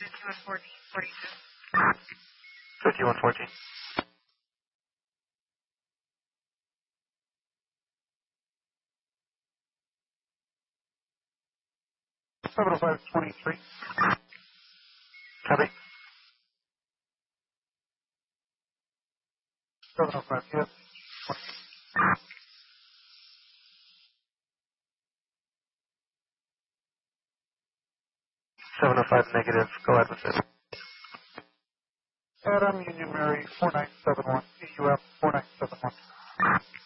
5114. 70523. Copy. 705, yes. 705 negative. Go ahead with it. Adam Union Mary 4971, EUF 4971.